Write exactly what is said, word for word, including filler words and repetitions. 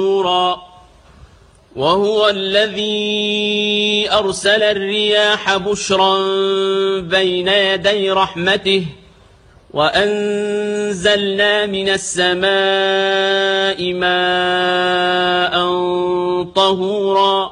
نورا وهو الذي أرسل الرياح بشرا بين يدي رحمته وأنزلنا من السماء ماء طهورا